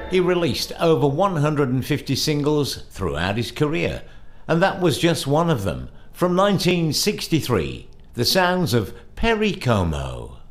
He released over 150 singles throughout his career, and that was just one of them. From 1963, the sounds of Perry Como.